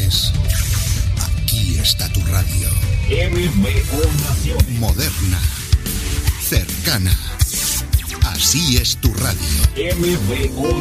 Naciones. Aquí está tu radio. MBO Naciones. Moderna. Cercana. Así es tu radio. MBO